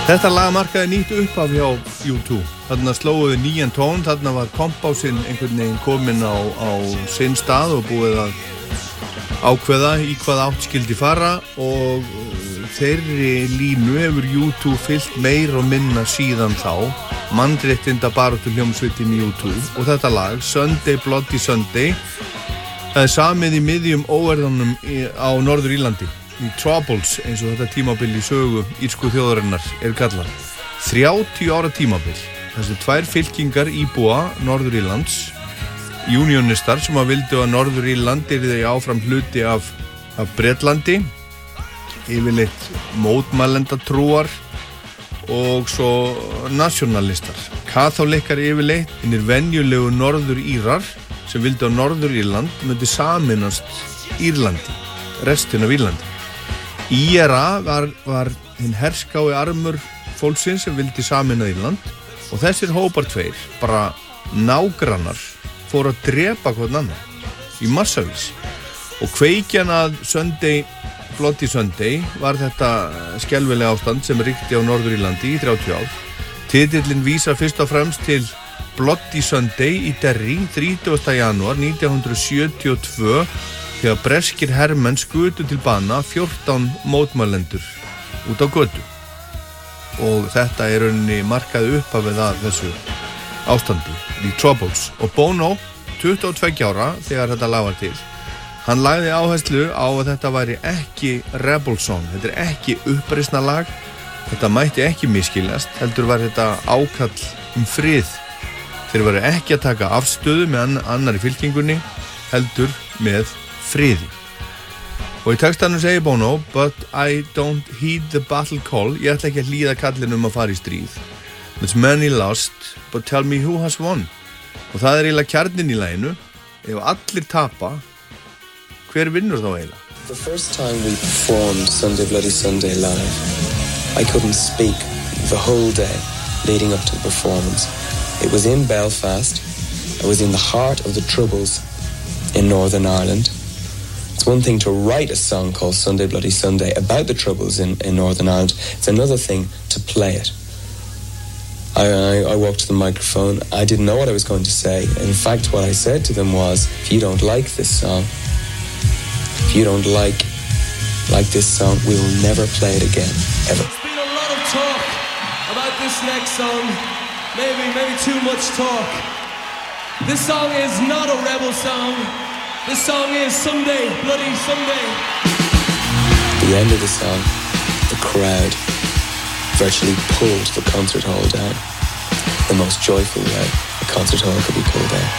Þetta lag markaði nýtt upphaf hjá U2. Þarna slóðu nýjan tón, þarna var kompásinn einhvern veginn kominn á sinn stað og búið að ákveða í hvað átt skildi fara og þeirri línu hefur U2 fylgt meir og minna síðan þá, mannréttinda baráttu hljómsveitin U2 og þetta lag, Sunday Bloody Sunday, það samið í miðjum óerðunum á Norður Írlandi. í Troubles eins og þetta tímabil í sögu írsku þjóðarinnar kallað 30 ára tímabil þessi tvær fylkingar íbúa Norður Írlands unionistar sem að vildu að Norður Írland yrði áfram hluti af Bretlandi yfirleitt mótmælendatrúar og svo nationalistar kaþólikkar yfirleitt hinnir venjulegu Norður Írar sem vildu að Norður Írland myndi sameinast Írlandi restin af Írlandi IRA var hinn herskái armur fólksins sem vildi sameina Írland og þessir hópar tveir, bara nágrannar, fóru að drepa hvern annan í massavís og kveikjan að Bloody Sunday var þetta skelfilega ástand sem ríkti á Norður Írlandi í 30 ár. Titillinn vísar fyrst og fremst til Bloody Sunday í Derry 30. janúar 1972 þegar breskir hermenn skutu til bana 14 mótmælendur út á götu og þetta rauninni markaði upphafið að þessu ástandi The Troubles og Bono 22 ára þegar þetta lag var til hann lagði áherslu á að þetta væri ekki rebel song þetta ekki uppreisna lag þetta mætti ekki misskiljast heldur var þetta ákall frið þeir væru ekki að taka afstöðu með annari fylkingunni heldur með friði og í textanum segir Bono but I don't heed the battle call ég ætla ekki að hlýða kallinum að fara í stríð there's many lost but tell me who has won og það eiginlega kjarninn í laginu ef allir tapa hver vinnur þá eiginlega The first time we performed Sunday Bloody Sunday live I couldn't speak the whole day leading up to the performance it was in Belfast I was in the heart of the Troubles in Northern Ireland It's one thing to write a song called Sunday Bloody Sunday about the Troubles in Northern Ireland. It's another thing to play it. I walked to the microphone. I didn't know what I was going to say. In fact, what I said to them was, if you don't like this song, if you don't like this song, we will never play it again, ever. There's been a lot of talk about this next song. Maybe too much talk. This song is not a rebel song. This song is Sunday, Bloody Sunday. The end of the song, the crowd virtually pulled the concert hall down. The most joyful way a concert hall could be pulled down.